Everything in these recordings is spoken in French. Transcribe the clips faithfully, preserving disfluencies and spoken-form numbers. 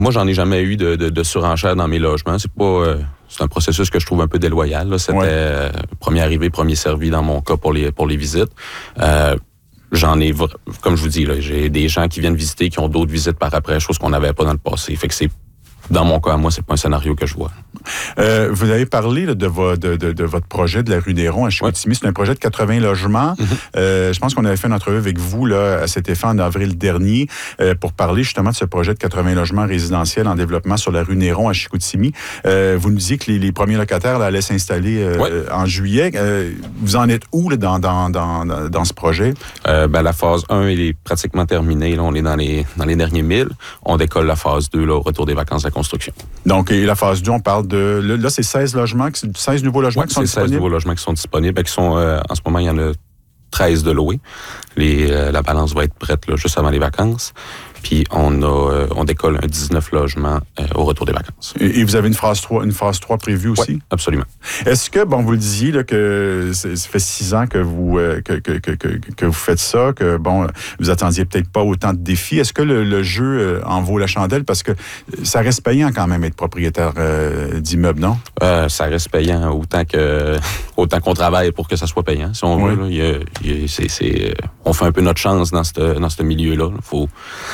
Moi, j'en ai jamais eu de, de, de surenchère dans mes logements. C'est pas... Euh, c'est un processus que je trouve un peu déloyal. Là. C'était ouais. euh, premier arrivé, premier servi dans mon cas pour les, pour les visites. Euh, j'en ai... Comme je vous dis, là, j'ai des gens qui viennent visiter, qui ont d'autres visites par après, chose qu'on n'avait pas dans le passé. Fait que c'est... Dans mon cas, moi, c'est pas un scénario que je vois. Euh, vous avez parlé là, de, vo, de, de, de votre projet de la rue des Ronds à Chicoutimi. Ouais. C'est un projet de quatre-vingts logements. Mm-hmm. Euh, je pense qu'on avait fait une entrevue avec vous là, à cet effet en avril dernier euh, pour parler justement de ce projet de quatre-vingts logements résidentiels en développement sur la rue Néron à Chicoutimi. Euh, vous nous disiez que les, les premiers locataires là, allaient s'installer euh, ouais. en juillet. Euh, vous en êtes où là, dans, dans, dans, dans ce projet? Euh, ben, la phase un elle est pratiquement terminée. Là. On est dans les, dans les derniers milles. On décolle la phase deux là, au retour des vacances de la construction. Donc, et la phase deux, on parle de... Là, c'est seize logements, seize nouveaux logements ouais, qui sont c'est disponibles? seize nouveaux logements qui sont disponibles. Et qui sont, euh, en ce moment, il y en a treize de loués. Les, euh, la balance va être prête là, juste avant les vacances. Puis on a euh, on décolle un dix-neuf logements euh, au retour des vacances. Et, et vous avez une phase trois, une phase trois prévue aussi? Oui, absolument. Est-ce que, bon, vous le disiez, là, que ça fait six ans que vous, euh, que, que, que, que, que vous faites ça, que, bon, vous attendiez peut-être pas autant de défis. Est-ce que le, le jeu euh, en vaut la chandelle? Parce que ça reste payant quand même être propriétaire euh, d'immeuble, non? Euh, ça reste payant autant que autant qu'on travaille pour que ça soit payant, si on oui. veut. Là. Il y a, il y a, c'est, c'est, on fait un peu notre chance dans ce dans ce milieu-là. Il faut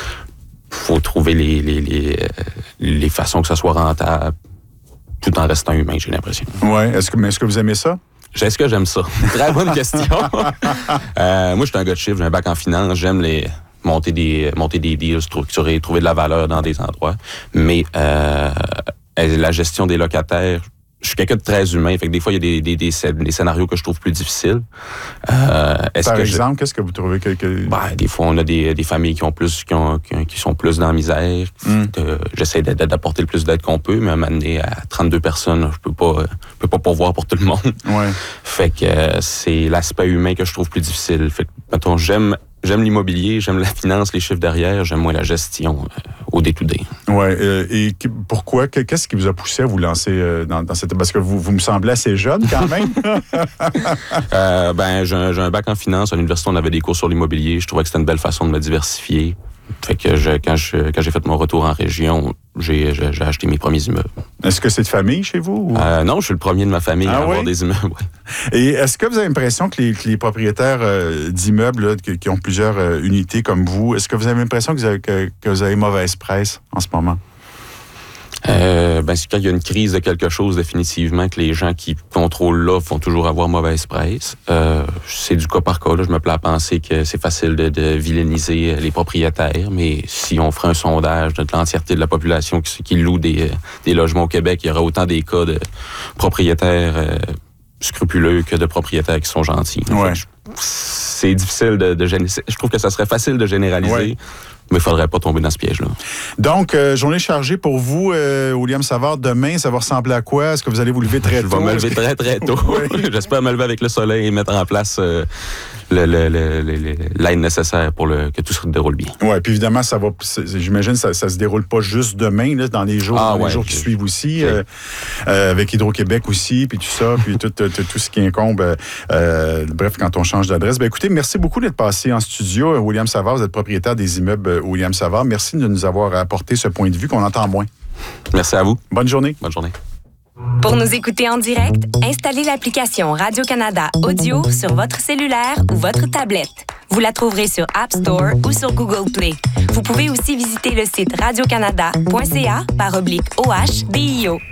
faut trouver les, les, les, les façons que ça soit rentable tout en restant humain, j'ai l'impression. Oui. Est-ce que, mais est-ce que vous aimez ça? Est-ce que j'aime ça? Très bonne question. euh, moi, je suis un gars de chiffres, j'ai un bac en finance, j'aime les monter des monter des deals structurés, trouver de la valeur dans des endroits. Mais euh, la gestion des locataires, je suis quelqu'un de très humain, fait que des fois, il y a des, des, des, des scénarios que je trouve plus difficiles. Euh, est-ce Par que exemple, je... qu'est-ce que vous trouvez que... que... Ben, des fois, on a des, des familles qui ont plus qui, ont, qui, qui sont plus dans la misère. Mm. De, j'essaie d'apporter le plus d'aide qu'on peut, mais à m'amener à trente-deux personnes, je peux pas je peux pas pourvoir pour tout le monde. Ouais. Fait que euh, c'est l'aspect humain que je trouve plus difficile. Fait que, mettons, j'aime J'aime l'immobilier, j'aime la finance, les chiffres derrière, j'aime moins la gestion euh, au day-to-day. Oui, euh, et pourquoi? Qu'est-ce qui vous a poussé à vous lancer euh, dans, dans cette... Parce que vous, vous me semblez assez jeune quand même. euh, ben, j'ai un, j'ai un bac en finance. À l'université, on avait des cours sur l'immobilier. Je trouvais que c'était une belle façon de me diversifier. Fait que je, quand, je, quand j'ai fait mon retour en région, j'ai, j'ai, j'ai acheté mes premiers immeubles. Est-ce que c'est de famille chez vous? Ou... Euh, non, je suis le premier de ma famille ah, à avoir oui? des immeubles. Ouais. Et est-ce que vous avez l'impression que les, que les propriétaires euh, d'immeubles là, qui, qui ont plusieurs euh, unités comme vous, est-ce que vous avez l'impression que vous avez, que, que vous avez mauvaise presse en ce moment? Euh, ben, c'est quand il y a une crise de quelque chose, définitivement, que les gens qui contrôlent là vont toujours avoir mauvaise presse. Euh, c'est du cas par cas. Là. Je me plais à penser que c'est facile de, de vilainiser les propriétaires, mais si on ferait un sondage de l'entièreté de la population qui, qui loue des, des logements au Québec, il y aura autant des cas de propriétaires euh, scrupuleux que de propriétaires qui sont gentils. Ouais. C'est difficile de, de généraliser. Je trouve que ça serait facile de généraliser. Ouais. Mais il ne faudrait pas tomber dans ce piège-là. Donc, euh, journée chargée pour vous, euh, William Savard. Demain, ça va ressembler à quoi? Est-ce que vous allez vous lever très tôt? Je vais me lever très, très tôt. Oui. J'espère me lever avec le soleil et mettre en place euh, le, le, le, le, l'aide nécessaire pour le, que tout se déroule bien. Oui, puis évidemment, ça va. J'imagine que ça ne se déroule pas juste demain, là, dans les jours, ah, dans ouais, les jours qui je... suivent aussi, okay. euh, euh, avec Hydro-Québec aussi, puis tout ça, puis tout, tout, tout ce qui incombe. Euh, bref, quand on change d'adresse. Ben, écoutez, merci beaucoup d'être passé en studio. William Savard, vous êtes propriétaire des immeubles William Savard. Merci de nous avoir apporté ce point de vue qu'on entend moins. Merci à vous. Bonne journée. Bonne journée. Pour nous écouter en direct, installez l'application Radio-Canada Audio sur votre cellulaire ou votre tablette. Vous la trouverez sur App Store ou sur Google Play. Vous pouvez aussi visiter le site radiocanada point c a par oblique O H D I O.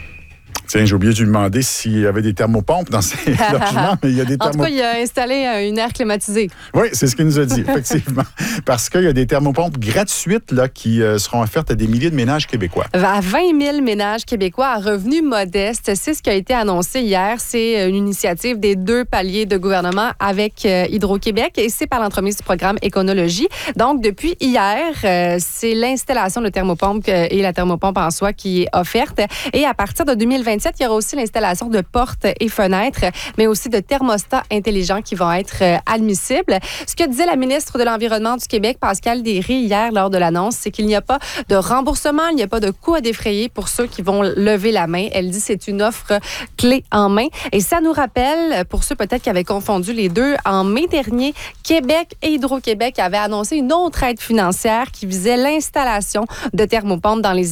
Tiens, j'ai oublié de lui demander s'il y avait des thermopompes dans ses logements, mais il y a des thermopompes. En tout cas, il a installé une aire climatisée. Oui, c'est ce qu'il nous a dit, effectivement. Parce qu'il y a des thermopompes gratuites là, qui euh, seront offertes à des milliers de ménages québécois. À vingt mille ménages québécois à revenus modestes. C'est ce qui a été annoncé hier. C'est une initiative des deux paliers de gouvernement avec euh, Hydro-Québec et c'est par l'entremise du programme Éconologie. Donc, depuis hier, euh, c'est l'installation de thermopompes euh, et la thermopompe en soi qui est offerte. Et à partir de deux mille vingt-sept, il y aura aussi l'installation de portes et fenêtres, mais aussi de thermostats intelligents qui vont être euh, admissibles. Ce que disait la ministre de l'Environnement du Québec, Pascale Derry, hier lors de l'annonce, c'est qu'il n'y a pas de remboursement, il n'y a pas de coût à défrayer pour ceux qui vont lever la main. Elle dit que c'est une offre clé en main. Et ça nous rappelle, pour ceux peut-être qui avaient confondu les deux, en mai dernier, Québec et Hydro-Québec avaient annoncé une autre aide financière qui visait l'installation de thermopompes dans les